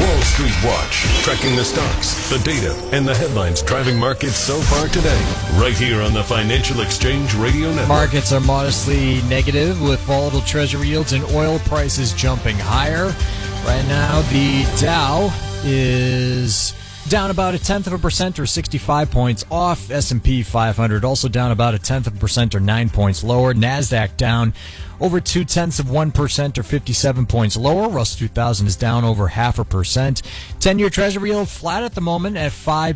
Wall Street Watch, tracking the stocks, the data, and the headlines driving markets so far today. Right here on the Financial Exchange Radio Network. Markets are modestly negative with volatile treasury yields and oil prices jumping higher. Right now, the Dow is down about 0.1% or 65 points off. S&P 500 also down about 0.1% or 9 points lower. NASDAQ down over 0.2% or 57 points lower. Russell 2000 is down over 0.5%. 10-year treasury yield flat at the moment at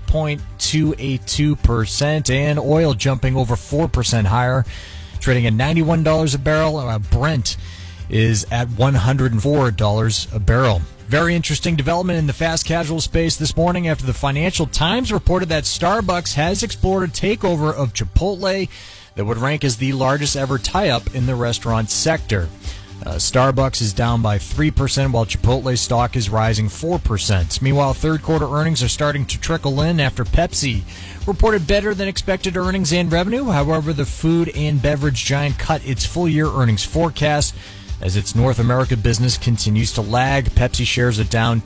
5.282%. And oil jumping over 4% higher, trading at $91 a barrel. Brent is at $104 a barrel. Very interesting development in the fast casual space this morning after the Financial Times reported that Starbucks has explored a takeover of Chipotle that would rank as the largest ever tie-up in the restaurant sector. Starbucks is down by 3%, while Chipotle's stock is rising 4%. Meanwhile, third quarter earnings are starting to trickle in after Pepsi reported better than expected earnings and revenue. However, the food and beverage giant cut its full-year earnings forecast as its North America business continues to lag. Pepsi shares are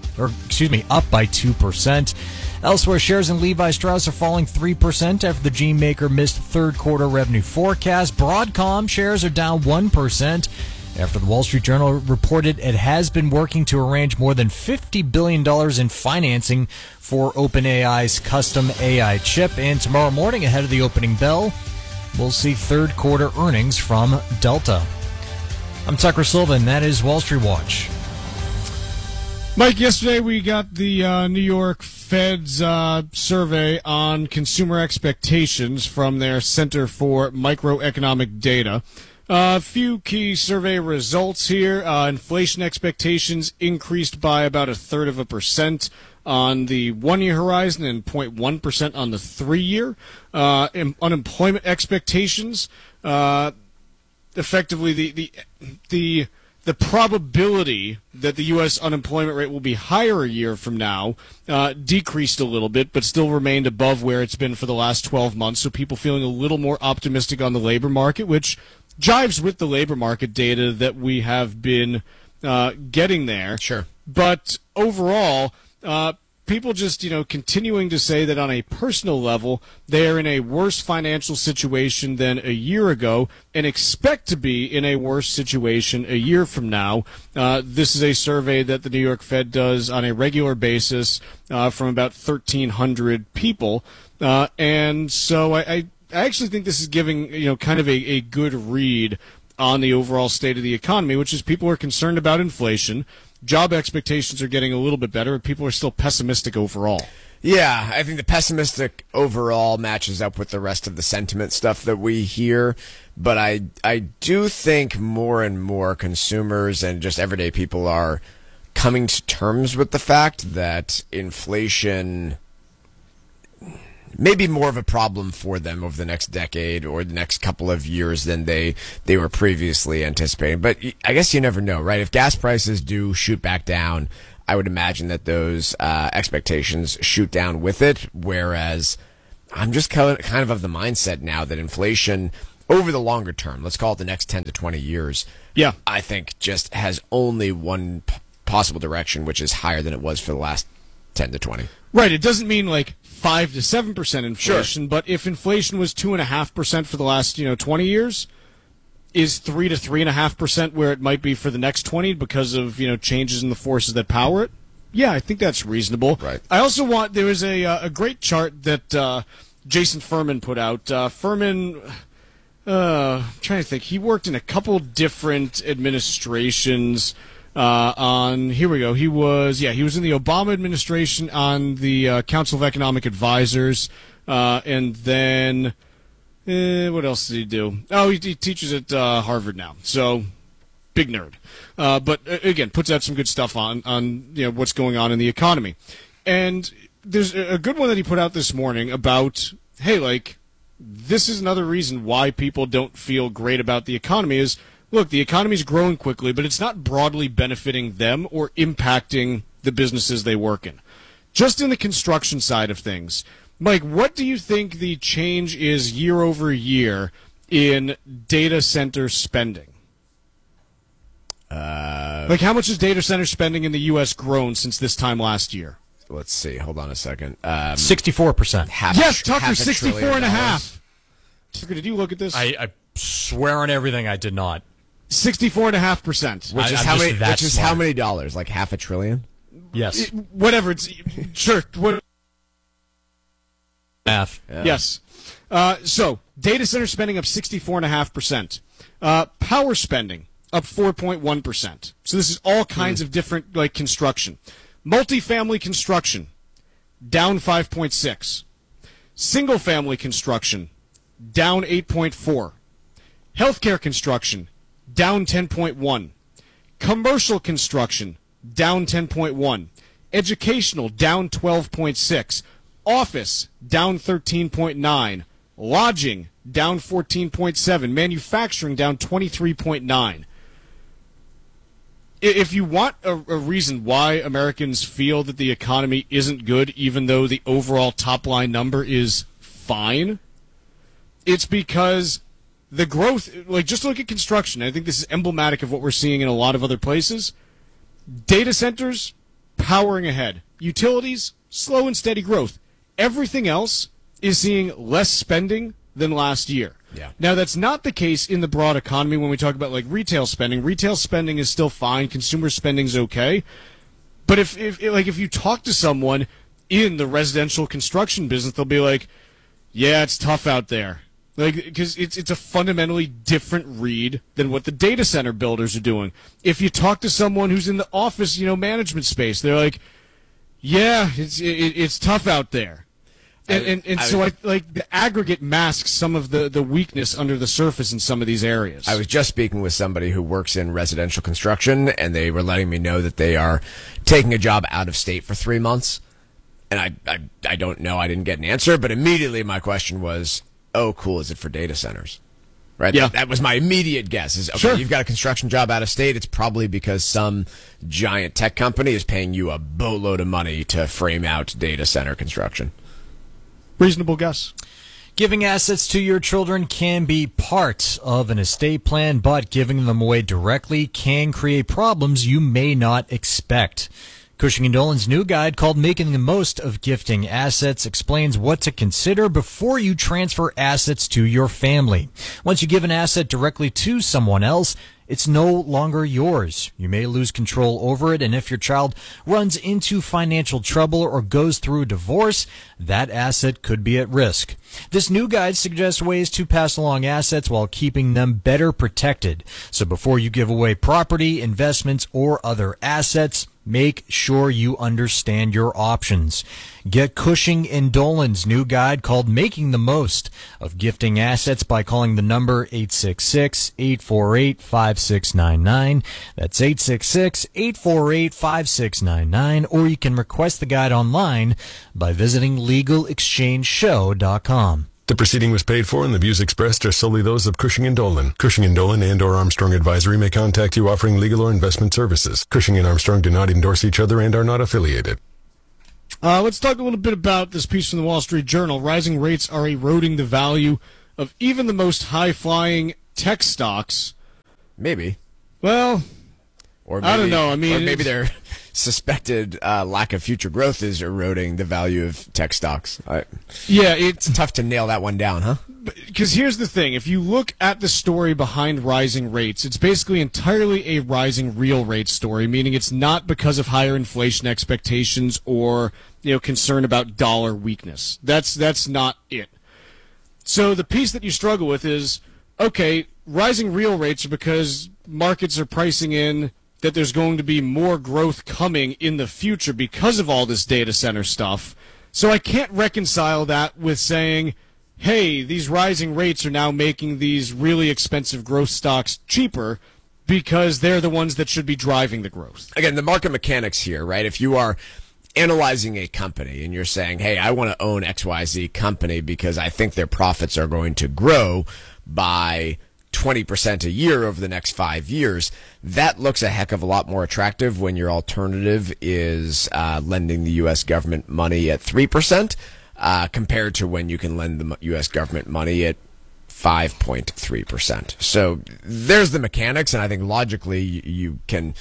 up by 2%. Elsewhere, shares in Levi Strauss are falling 3% after the jean maker missed third quarter revenue forecast. Broadcom shares are down 1% after the Wall Street Journal reported it has been working to arrange more than $50 billion in financing for OpenAI's custom AI chip. And tomorrow morning, ahead of the opening bell, we'll see third quarter earnings from Delta. I'm Tucker Silva, and that is Wall Street Watch. Mike, yesterday we got the New York Fed's survey on consumer expectations from their Center for Microeconomic Data. A few key survey results here. Inflation expectations increased by about 1/3% on the 1-year horizon and 0.1% on the 3-year. Unemployment expectations, effectively the probability that the U.S. unemployment rate will be higher a year from now decreased a little bit, but still remained above where it's been for the last 12 months. So people feeling a little more optimistic on the labor market, which jives with the labor market data that we have been getting there. Sure. But overall, people just, continuing to say that on a personal level, they are in a worse financial situation than a year ago and expect to be in a worse situation a year from now. This is a survey that the New York Fed does on a regular basis from about 1,300 people. And so I actually think this is giving, kind of a good read on the overall state of the economy, which is people are concerned about inflation. Job expectations are getting a little bit better, but people are still pessimistic overall. Yeah, I think the pessimistic overall matches up with the rest of the sentiment stuff that we hear. But I do think more and more consumers and just everyday people are coming to terms with the fact that inflation may be more of a problem for them over the next decade or the next couple of years than they were previously anticipating. But I guess you never know, right? If gas prices do shoot back down, I would imagine that those expectations shoot down with it, whereas I'm just kind of the mindset now that inflation over the longer term, let's call it the next 10 to 20 years, I think just has only one possible direction, which is higher than it was for the last 10 to 20. Right. It doesn't mean like 5 to 7% inflation, Sure. But if inflation was 2.5% for the last 20 years, is 3 to 3.5% where it might be for the next 20 because of changes in the forces that power it? Yeah, I think that's reasonable. Right. I also there was a great chart that Jason Furman put out. Furman, I'm trying to think, he worked in a couple different administrations. Here we go. He was in the Obama administration on the Council of Economic Advisors, and then what else did he do? Oh, he teaches at Harvard now. So big nerd. But again, puts out some good stuff on what's going on in the economy. And there's a good one that he put out this morning about, hey, this is another reason why people don't feel great about the economy is, look, the economy's growing quickly, but it's not broadly benefiting them or impacting the businesses they work in. Just in the construction side of things, Mike, what do you think the change is year over year in data center spending? Like, how much has data center spending in the U.S. grown since this time last year? Let's see. Hold on a second. 64%. Yes, Tucker, half a 64 trillion and a dollars. half. Tucker, did you look at this? I swear on everything I did not. 64.5%. Which is I'm how just many? that Which is smart. how many dollars? Like half a trillion? Yes. Whatever. It's sure. What? Math. Yes. So data center spending up 64.5%. Power spending up 4.1%. So this is all kinds of different like construction. Multifamily construction down 5.6. Single family construction down 8.4. Healthcare construction down 10.1. Commercial construction down 10.1. Educational down 12.6. Office down 13.9. Lodging down 14.7. Manufacturing down 23.9. If you want a reason why Americans feel that the economy isn't good, even though the overall top line number is fine, it's because the growth, like just look at construction. I think this is emblematic of what we're seeing in a lot of other places. Data centers powering ahead. Utilities, slow and steady growth. Everything else is seeing less spending than last year. Yeah. Now, that's not the case in the broad economy when we talk about like retail spending. Retail spending is still fine. Consumer spending is okay. But if you talk to someone in the residential construction business, they'll be like, yeah, it's tough out there. Like, because it's a fundamentally different read than what the data center builders are doing. If you talk to someone who's in the office, management space, they're like, yeah, it's tough out there. So the aggregate masks some of the weakness under the surface in some of these areas. I was just speaking with somebody who works in residential construction, and they were letting me know that they are taking a job out of state for 3 months. And I don't know. I didn't get an answer, but immediately my question was, oh, cool, is it for data centers? Right? Yeah. That was my immediate guess. Is, okay, Sure. You've got a construction job out of state. It's probably because some giant tech company is paying you a boatload of money to frame out data center construction. Reasonable guess. Giving assets to your children can be part of an estate plan, but giving them away directly can create problems you may not expect. Cushing & Dolan's new guide called Making the Most of Gifting Assets explains what to consider before you transfer assets to your family. Once you give an asset directly to someone else, it's no longer yours. You may lose control over it, and if your child runs into financial trouble or goes through a divorce, that asset could be at risk. This new guide suggests ways to pass along assets while keeping them better protected. So before you give away property, investments, or other assets, make sure you understand your options. Get Cushing & Dolan's new guide called Making the Most of Gifting Assets by calling the number 866-848-5699. That's 866-848-5699. Or you can request the guide online by visiting LegalExchangeShow.com. The proceeding was paid for and the views expressed are solely those of Cushing & Dolan. Cushing & Dolan and or Armstrong Advisory may contact you offering legal or investment services. Cushing & Armstrong do not endorse each other and are not affiliated. Let's talk a little bit about this piece from the Wall Street Journal. Rising rates are eroding the value of even the most high-flying tech stocks. Maybe. Well, Or maybe, I don't know. I mean, or maybe their suspected lack of future growth is eroding the value of tech stocks. yeah, It's tough to nail that one down, huh? because here's the thing. If you look at the story behind rising rates, it's basically entirely a rising real rate story, meaning it's not because of higher inflation expectations or concern about dollar weakness. That's not it. So the piece that you struggle with is, okay, rising real rates are because markets are pricing in that there's going to be more growth coming in the future because of all this data center stuff. So I can't reconcile that with saying, hey, these rising rates are now making these really expensive growth stocks cheaper because they're the ones that should be driving the growth. Again, the market mechanics here, right? If you are analyzing a company and you're saying, hey, I want to own XYZ company because I think their profits are going to grow by 20% a year over the next 5 years, that looks a heck of a lot more attractive when your alternative is lending the U.S. government money at 3%. Compared to when you can lend the U.S. government money at 5.3%. So there's the mechanics, and I think logically you can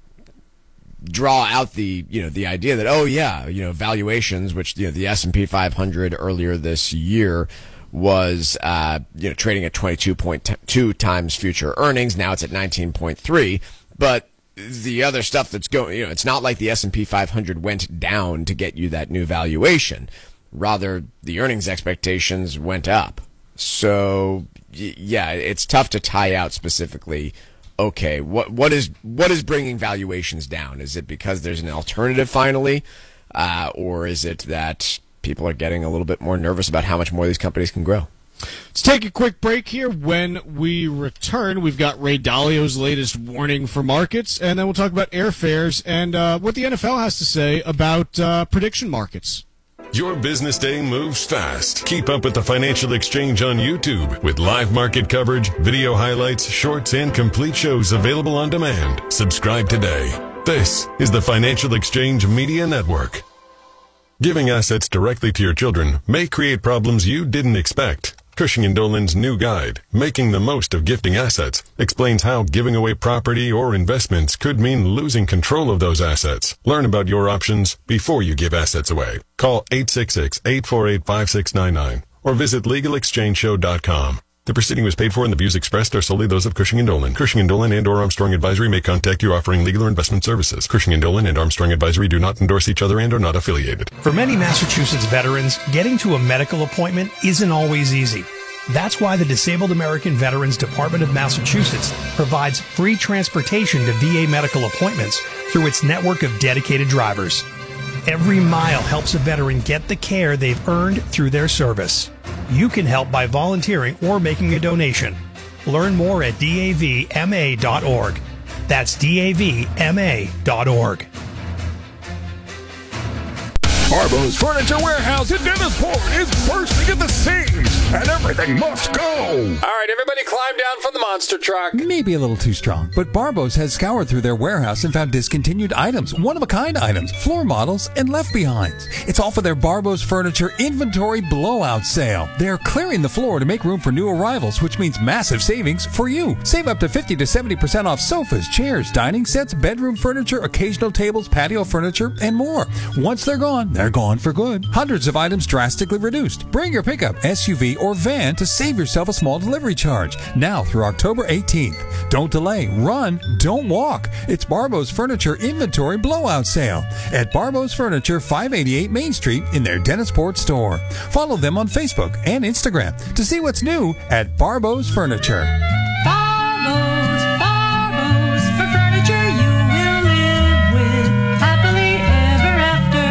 draw out the idea that valuations, which the S&P 500 earlier this year was trading at 22.2 times future earnings. Now it's at 19.3. But the other stuff that's going, it's not like the S&P 500 went down to get you that new valuation. Rather, the earnings expectations went up. So yeah, it's tough to tie out specifically. Okay, what is bringing valuations down? Is it because there's an alternative finally, or is it that people are getting a little bit more nervous about how much more these companies can grow? Let's take a quick break here. When we return, we've got Ray Dalio's latest warning for markets, and then we'll talk about airfares and what the NFL has to say about prediction markets. Your business day moves fast. Keep up with the Financial Exchange on YouTube with live market coverage, video highlights, shorts, and complete shows available on demand. Subscribe today. This is the Financial Exchange Media Network. Giving assets directly to your children may create problems you didn't expect. Cushing & Dolan's new guide, Making the Most of Gifting Assets, explains how giving away property or investments could mean losing control of those assets. Learn about your options before you give assets away. Call 866-848-5699 or visit LegalExchangeShow.com. The proceeding was paid for and the views expressed are solely those of Cushing & Dolan. Cushing & Dolan and or Armstrong Advisory may contact you offering legal or investment services. Cushing & Dolan and Armstrong Advisory do not endorse each other and are not affiliated. For many Massachusetts veterans, getting to a medical appointment isn't always easy. That's why the Disabled American Veterans Department of Massachusetts provides free transportation to VA medical appointments through its network of dedicated drivers. Every mile helps a veteran get the care they've earned through their service. You can help by volunteering or making a donation. Learn more at davma.org. That's davma.org. Barbo's Furniture Warehouse in Dennisport is bursting at the seams, and everything must go. All right, everybody climb down from the monster truck. Maybe a little too strong, but Barbo's has scoured through their warehouse and found discontinued items, one-of-a-kind items, floor models, and left-behinds. It's all for their Barbo's Furniture Inventory Blowout Sale. They're clearing the floor to make room for new arrivals, which means massive savings for you. Save up to 50 to 70% off sofas, chairs, dining sets, bedroom furniture, occasional tables, patio furniture, and more. Once they're gone for good. Hundreds of items drastically reduced. Bring your pickup, SUV, or van to save yourself a small delivery charge. Now through October 18th. Don't delay. Run. Don't walk. It's Barbo's Furniture Inventory Blowout Sale at Barbo's Furniture, 588 Main Street in their Dennisport store. Follow them on Facebook and Instagram to see what's new at Barbo's Furniture. Barbo's, for furniture you will live with happily ever after.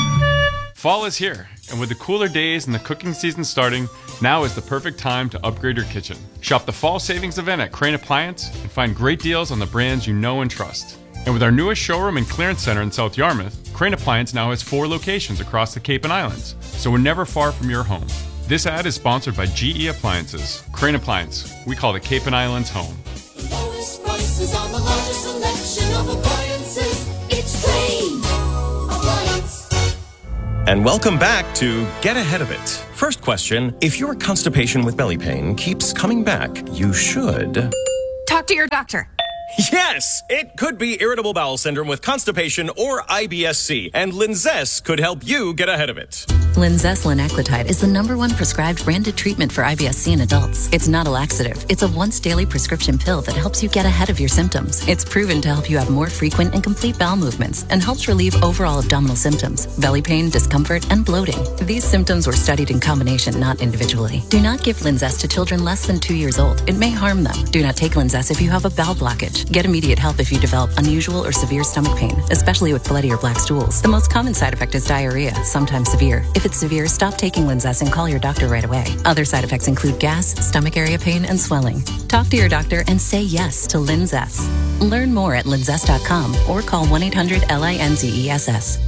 Fall is here, and with the cooler days and the cooking season starting, now is the perfect time to upgrade your kitchen. Shop the fall savings event at Crane Appliance and find great deals on the brands you know and trust. And with our newest showroom and clearance center in South Yarmouth, Crane Appliance now has 4 locations across the Cape and Islands, so we're never far from your home. This ad is sponsored by GE Appliances. Crane Appliance, we call the Cape and Islands home. The lowest prices on the largest selection of appliances. It's Crane Appliance. And welcome back to Get Ahead of It. First question, if your constipation with belly pain keeps coming back, you should... talk to your doctor. Yes, it could be irritable bowel syndrome with constipation or IBS-C, and Linzess could help you get ahead of it. Linzess linaclotide is the #1 prescribed branded treatment for IBS-C in adults. It's not a laxative. It's a once-daily prescription pill that helps you get ahead of your symptoms. It's proven to help you have more frequent and complete bowel movements and helps relieve overall abdominal symptoms, belly pain, discomfort, and bloating. These symptoms were studied in combination, not individually. Do not give Linzess to children less than 2 years old. It may harm them. Do not take Linzess if you have a bowel blockage. Get immediate help if you develop unusual or severe stomach pain, especially with bloody or black stools. The most common side effect is diarrhea, sometimes severe. If it's severe, stop taking Linzess and call your doctor right away. Other side effects include gas, stomach area pain, and swelling. Talk to your doctor and say yes to Linzess. Learn more at linzess.com or call 1-800-LINZESS.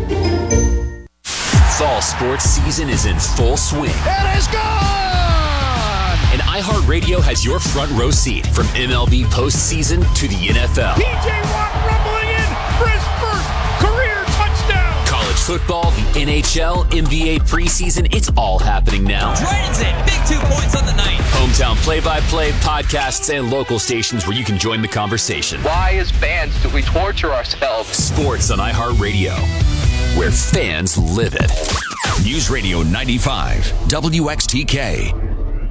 Fall sports season is in full swing. It is gone! And iHeartRadio has your front row seat from MLB postseason to the NFL. P.J. Watt rumbling in for his first career touchdown. College football, the NHL, NBA preseason, it's all happening now. Dragons in, big 2 points on the night. Hometown play-by-play, podcasts, and local stations where you can join the conversation. Why, as fans, do we torture ourselves? Sports on iHeartRadio, where fans live it. News Radio 95, WXTK.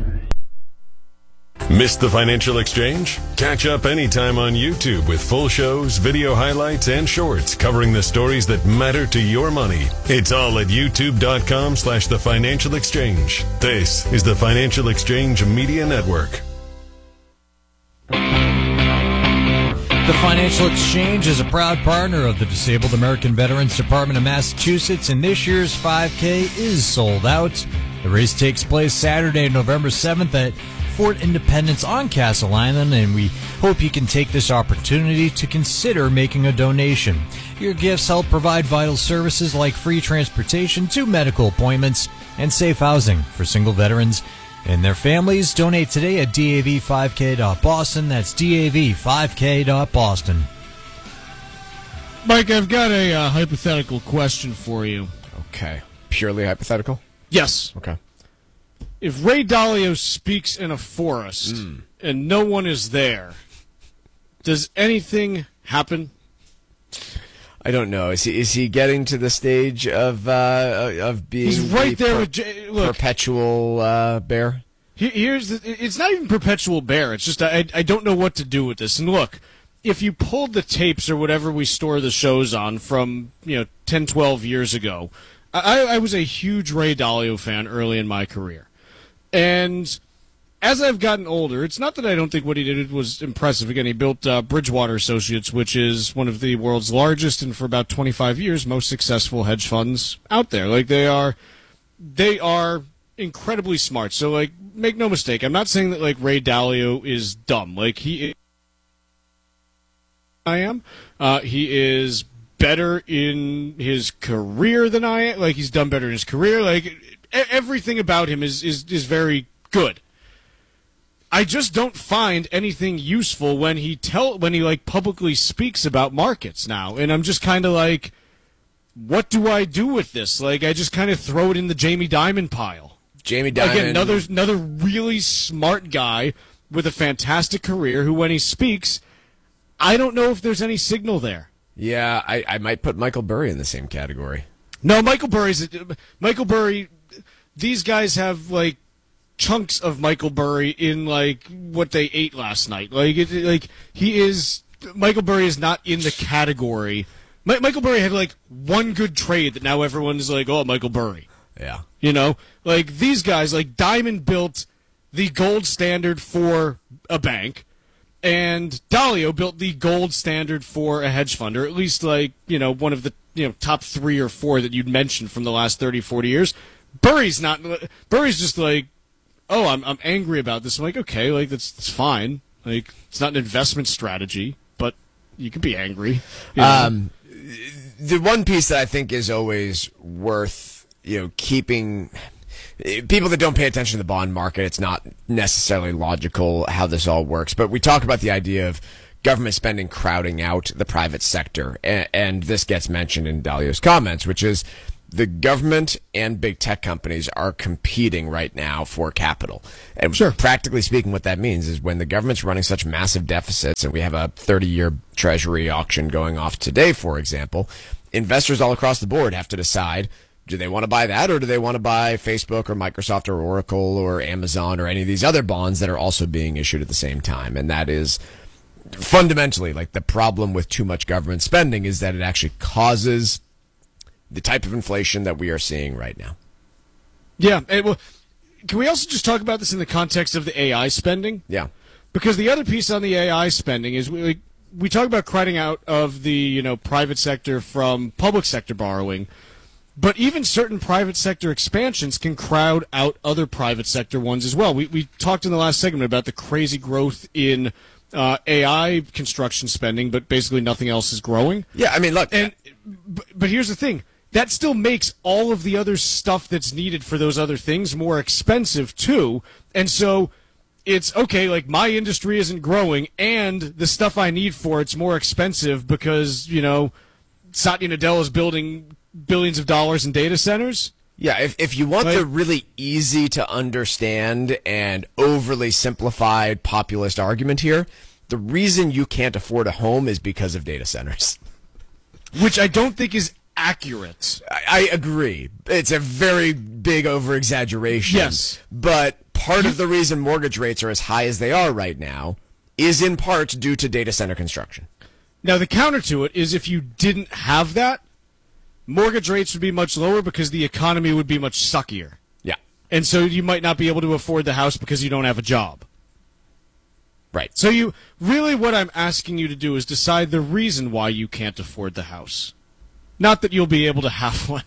Missed the financial exchange? Catch up anytime on YouTube with full shows, video highlights, and shorts covering the stories that matter to your money. It's all at youtube.com/The Financial Exchange. This is the Financial Exchange Media Network. The Financial Exchange is a proud partner of the Disabled American Veterans Department of Massachusetts, and this year's 5K is sold out. The race takes place Saturday, November 7th at Fort Independence on Castle Island, and we hope you can take this opportunity to consider making a donation. Your gifts help provide vital services like free transportation to medical appointments and safe housing for single veterans and their families. Donate today at dav5k.boston. That's dav5k.boston. Mike, I've got a hypothetical question for you. Okay. Purely hypothetical? Yes. Okay. If Ray Dalio speaks in a forest and no one is there, does anything happen? I don't know. Is he getting to the stage of being He's right there with look, perpetual bear? It's not even perpetual bear. It's just I don't know what to do with this. And look, if you pulled the tapes or whatever we store the shows on from 10, 12 years ago, I was a huge Ray Dalio fan early in my career. And as I've gotten older, it's not that I don't think what he did was impressive. Again, he built Bridgewater Associates, which is one of the world's largest and for about 25 years most successful hedge funds out there. Like they are incredibly smart. So like, make no mistake, I'm not saying that like Ray Dalio is dumb. Like he is better in his career than I am. Like he's done better in his career. Like everything about him is very good. I just don't find anything useful when he like publicly speaks about markets now, and I'm just kind of like, what do I do with this? Like I just kind of throw it in the Jamie Dimon pile. Jamie Dimon, again, another really smart guy with a fantastic career who, when he speaks, I don't know if there's any signal there. Yeah, I might put Michael Burry in the same category. No, Michael Burry. These guys have like chunks of Michael Burry in like what they ate last night. Michael Burry is not in the category. Michael Burry had like one good trade that now everyone's like, oh, Michael Burry. Yeah. Like these guys, like Diamond built the gold standard for a bank, and Dalio built the gold standard for a hedge fund, or at least like, one of the top 3 or 4 that you'd mentioned from the last 30, 40 years. Burry's just like, oh, I'm angry about this. I'm like, okay, like that's fine. Like it's not an investment strategy, but you can be angry. The one piece that I think is always worth, keeping people that don't pay attention to the bond market, it's not necessarily logical how this all works, but we talk about the idea of government spending crowding out the private sector, and this gets mentioned in Dalio's comments, which is the government and big tech companies are competing right now for capital. And practically speaking, what that means is when the government's running such massive deficits, and we have a 30-year treasury auction going off today, for example, investors all across the board have to decide, do they want to buy that, or do they want to buy Facebook or Microsoft or Oracle or Amazon or any of these other bonds that are also being issued at the same time? And that is fundamentally like the problem with too much government spending, is that it actually causes the type of inflation that we are seeing right now. Yeah. Well, can we also just talk about this in the context of the AI spending? Yeah. Because the other piece on the AI spending is we talk about crowding out of the private sector from public sector borrowing, but even certain private sector expansions can crowd out other private sector ones as well. We talked in the last segment about the crazy growth in AI construction spending, but basically nothing else is growing. Yeah, I mean, look. But here's the thing. That still makes all of the other stuff that's needed for those other things more expensive, too. And so it's, okay, like, my industry isn't growing, and the stuff I need for it's more expensive because, Satya Nadella is building billions of dollars in data centers. Yeah, if you want the really easy to understand and overly simplified populist argument here, the reason you can't afford a home is because of data centers. Which I don't think is accurate. I agree. It's a very big over-exaggeration. Yes. But part of the reason mortgage rates are as high as they are right now is in part due to data center construction. Now, the counter to it is if you didn't have that, mortgage rates would be much lower because the economy would be much suckier. Yeah. And so you might not be able to afford the house because you don't have a job. Right. So what I'm asking you to do is decide the reason why you can't afford the house. Not that you'll be able to have one.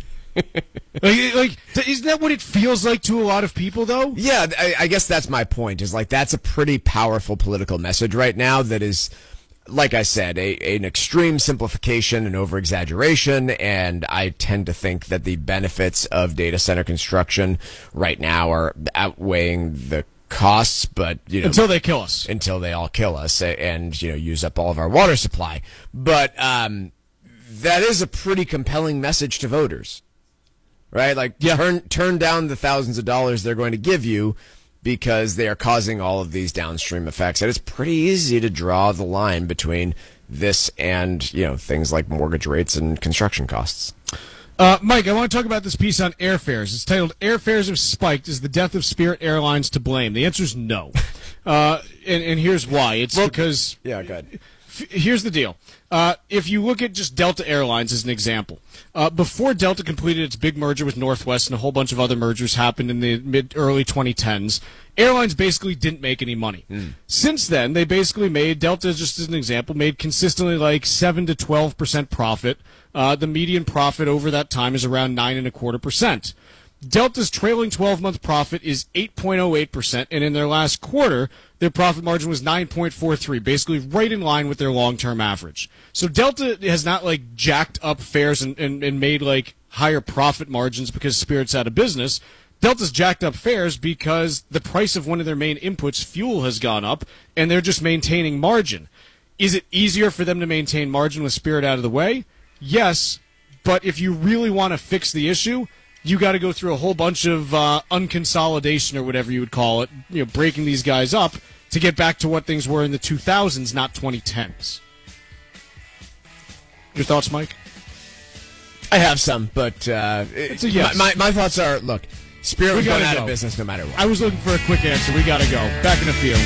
like, isn't that what it feels like to a lot of people, though? Yeah, I guess that's my point, is like that's a pretty powerful political message right now that is, like I said, an extreme simplification and over-exaggeration, and I tend to think that the benefits of data center construction right now are outweighing the costs, but until they kill us, until they all kill us, and use up all of our water supply. But that is a pretty compelling message to voters, right? Like, turn down the thousands of dollars they're going to give you because they are causing all of these downstream effects. And it's pretty easy to draw the line between this and things like mortgage rates and construction costs. Mike, I want to talk about this piece on airfares. It's titled "Airfares Have Spiked. Is the Death of Spirit Airlines to Blame?" The answer is no. And here's why. It's because... Yeah, go ahead. Here's the deal. If you look at just Delta Airlines as an example, before Delta completed its big merger with Northwest and a whole bunch of other mergers happened in the early 2010s, airlines basically didn't make any money. Since then, they basically made, Delta, just as an example, made consistently like 7 to 12% profit. The median profit over that time is around 9.25%. Delta's trailing 12-month profit is 8.08%, and in their last quarter, their profit margin was 9.43, basically right in line with their long-term average. So Delta has not like jacked up fares and made like higher profit margins because Spirit's out of business. Delta's jacked up fares because the price of one of their main inputs, fuel, has gone up, and they're just maintaining margin. Is it easier for them to maintain margin with Spirit out of the way? Yes, but if you really want to fix the issue, you got to go through a whole bunch of unconsolidation or whatever you would call it, breaking these guys up to get back to what things were in the 2000s, not 2010s. Your thoughts, Mike? I have some, but it's a yes. My thoughts are, look, Spirit was going out of business no matter what. I was looking for a quick answer. We got to go. Back in the field.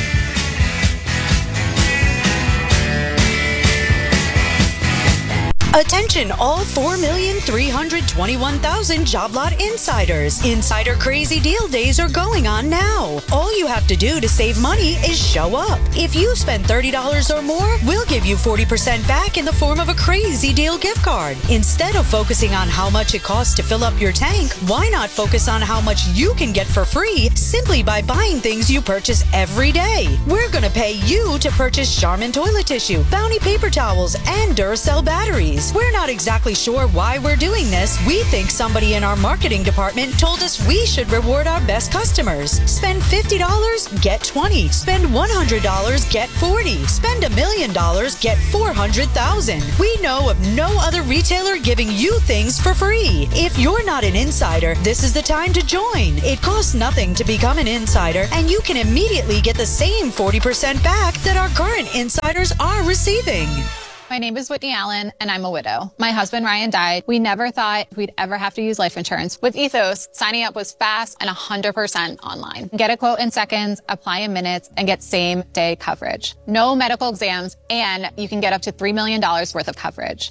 Attention all 4,321,000 job lot insiders. Insider Crazy Deal Days are going on now. All you have to do to save money is show up. If you spend $30 or more, we'll give you 40% back in the form of a Crazy Deal gift card. Instead of focusing on how much it costs to fill up your tank, why not focus on how much you can get for free simply by buying things you purchase every day? We're going to pay you to purchase Charmin toilet tissue, Bounty paper towels, and Duracell batteries. We're not exactly sure why we're doing this. We think somebody in our marketing department told us we should reward our best customers. Spend $50, get 20. Spend $100, get 40. Spend $1 million, get 400,000. We know of no other retailer giving you things for free. If you're not an insider, this is the time to join. It costs nothing to become an insider, and you can immediately get the same 40% back that our current insiders are receiving. My name is Whitney Allen, and I'm a widow. My husband, Ryan, died. We never thought we'd ever have to use life insurance. With Ethos, signing up was fast and 100% online. Get a quote in seconds, apply in minutes, and get same-day coverage. No medical exams, and you can get up to $3 million worth of coverage.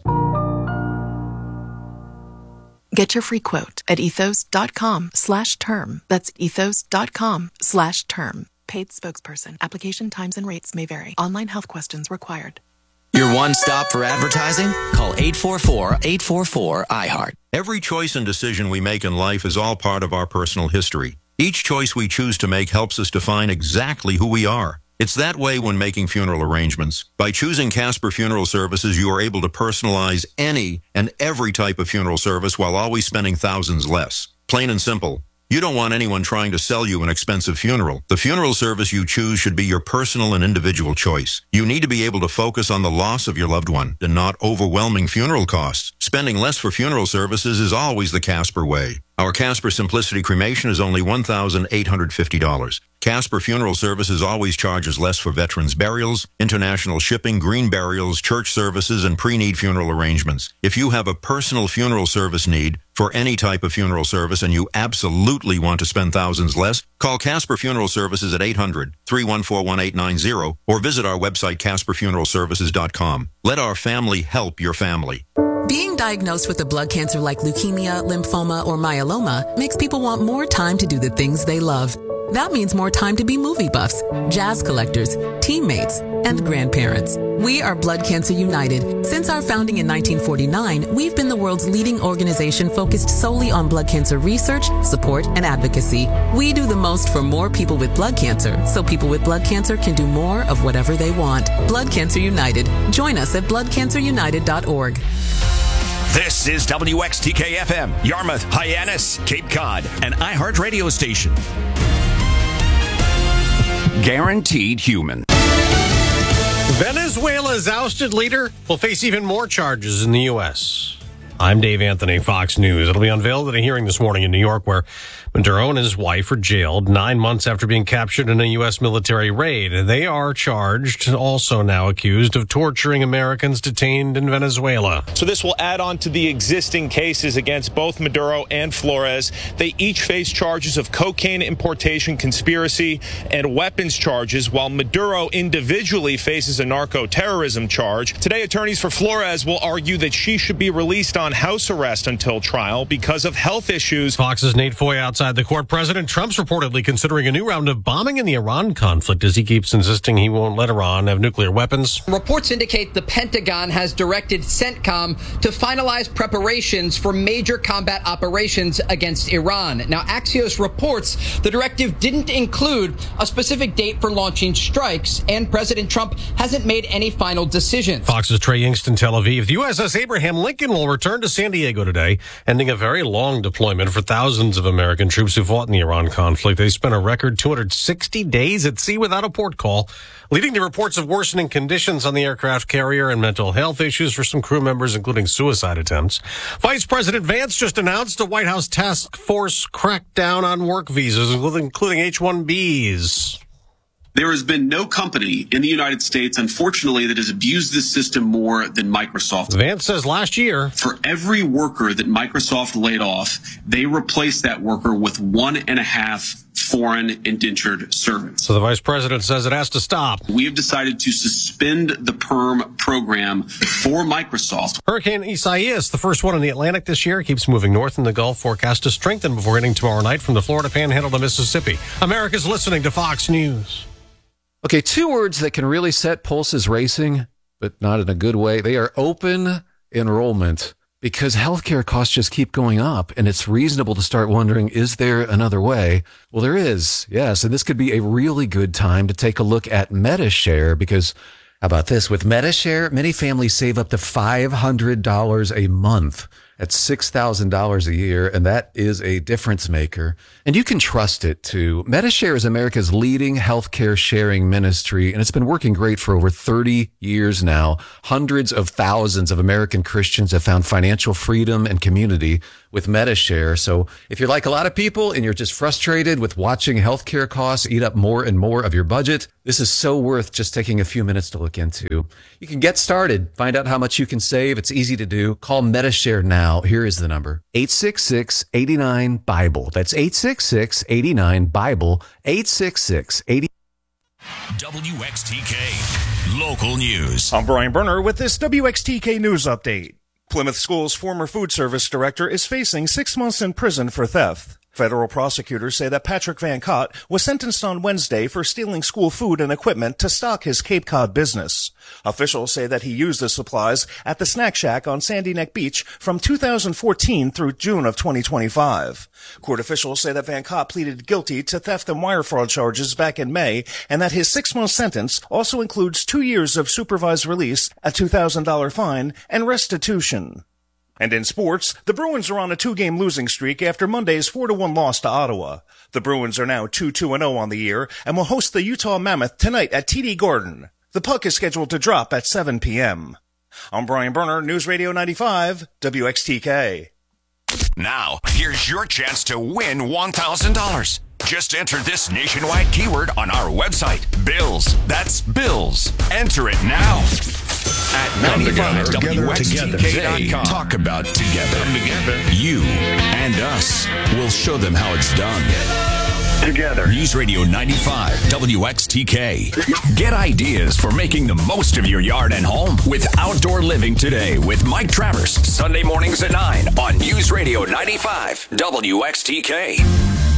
Get your free quote at ethos.com/term. That's ethos.com/term. Paid spokesperson. Application times and rates may vary. Online health questions required. Your one stop for advertising? Call 844-844-iHeart. Every choice and decision we make in life is all part of our personal history. Each choice we choose to make helps us define exactly who we are. It's that way when making funeral arrangements. By choosing Casper Funeral Services, you are able to personalize any and every type of funeral service while always spending thousands less. Plain and simple. You don't want anyone trying to sell you an expensive funeral. The funeral service you choose should be your personal and individual choice. You need to be able to focus on the loss of your loved one and not overwhelming funeral costs. Spending less for funeral services is always the Casper way. Our Casper Simplicity Cremation is only $1,850. Casper Funeral Services always charges less for veterans' burials, international shipping, green burials, church services, and pre-need funeral arrangements. If you have a personal funeral service need for any type of funeral service and you absolutely want to spend thousands less, call Casper Funeral Services at 800-314-1890 or visit our website casperfuneralservices.com. Let our family help your family. Being diagnosed with a blood cancer like leukemia, lymphoma, or myeloma makes people want more time to do the things they love. That means more time to be movie buffs, jazz collectors, teammates, and grandparents. We are Blood Cancer United. Since our founding in 1949, we've been the world's leading organization focused solely on blood cancer research, support, and advocacy. We do the most for more people with blood cancer, so people with blood cancer can do more of whatever they want. Blood Cancer United. Join us at bloodcancerunited.org. This is WXTK-FM, Yarmouth, Hyannis, Cape Cod, an iHeart radio station. Guaranteed human. Venezuela's ousted leader will face even more charges in the U.S. I'm Dave Anthony, Fox News. It'll be unveiled at a hearing this morning in New York where Maduro and his wife are jailed 9 months after being captured in a U.S. military raid. They are charged, also now accused, of torturing Americans detained in Venezuela. So this will add on to the existing cases against both Maduro and Flores. They each face charges of cocaine importation conspiracy and weapons charges, while Maduro individually faces a narco-terrorism charge. Today, attorneys for Flores will argue that she should be released on house arrest until trial because of health issues. Fox's Nate Foy outside the court. President Trump's reportedly considering a new round of bombing in the Iran conflict as he keeps insisting he won't let Iran have nuclear weapons. Reports indicate the Pentagon has directed CENTCOM to finalize preparations for major combat operations against Iran. Now, Axios reports the directive didn't include a specific date for launching strikes, and President Trump hasn't made any final decisions. Fox's Trey Yingst in Tel Aviv. The USS Abraham Lincoln will return to San Diego today, ending a very long deployment for thousands of American troops who fought in the Iran conflict. They spent a record 260 days at sea without a port call, leading to reports of worsening conditions on the aircraft carrier and mental health issues for some crew members, including suicide attempts. Vice President Vance just announced a White House task force crackdown on work visas, including H-1Bs. There has been no company in the United States, unfortunately, that has abused this system more than Microsoft. Vance says last year, for every worker that Microsoft laid off, they replaced that worker with 1.5 foreign indentured servants. So the vice president says it has to stop. We have decided to suspend the PERM program for Microsoft. Hurricane Isaias, the first one in the Atlantic this year, keeps moving north in the Gulf, forecast to strengthen before hitting tomorrow night from the Florida Panhandle to Mississippi. America's listening to Fox News. Okay, two words that can really set pulses racing, but not in a good way. They are open enrollment, because healthcare costs just keep going up, and it's reasonable to start wondering, is there another way? Well, there is, yes, and this could be a really good time to take a look at MediShare, because how about this? With MediShare, many families save up to $500 a month. That's $6,000 a year, and that is a difference maker. And you can trust it, too. MediShare is America's leading healthcare sharing ministry, and it's been working great for over 30 years now. Hundreds of thousands of American Christians have found financial freedom and community with MediShare. So if you're like a lot of people and you're just frustrated with watching healthcare costs eat up more and more of your budget, this is so worth just taking a few minutes to look into. You can get started, find out how much you can save. It's easy to do. Call MediShare now. Here is the number: 866-89-BIBLE. That's 866-89-BIBLE. 866-89. WXTK Local News. I'm Brian Berner with this WXTK News Update. Plymouth School's former food service director is facing 6 months in prison for theft. Federal prosecutors say that Patrick Van Cott was sentenced on Wednesday for stealing school food and equipment to stock his Cape Cod business. Officials say that he used the supplies at the Snack Shack on Sandy Neck Beach from 2014 through June of 2025. Court officials say that Van Cott pleaded guilty to theft and wire fraud charges back in May, and that his 6-month sentence also includes 2 years of supervised release, a $2,000 fine, and restitution. And in sports, the Bruins are on a 2-game losing streak after Monday's 4-1 loss to Ottawa. The Bruins are now 2-2-0 on the year and will host the Utah Mammoth tonight at TD Garden. The puck is scheduled to drop at 7 p.m. I'm Brian Berner, News Radio 95, WXTK. Now, here's your chance to win $1,000. Just enter this nationwide keyword on our website, Bills. That's Bills. Enter it now. At 95WXTK.com. Talk about together. You and us. We'll show them how it's done. Together. News Radio 95 WXTK. Get ideas for making the most of your yard and home with Outdoor Living Today with Mike Travers. Sunday mornings at 9 on News Radio 95 WXTK.